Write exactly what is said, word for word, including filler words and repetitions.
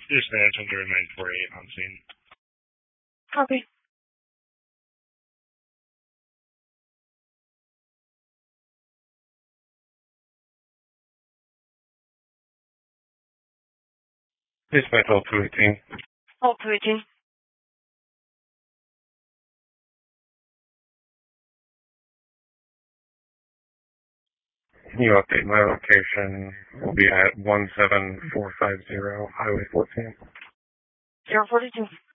Dispatch under nine four eight on scene. Copy. Dispatch all two eighteen. All two eighteen. Can you update my location? We'll be at one seven four five zero Highway fourteen. zero forty-two.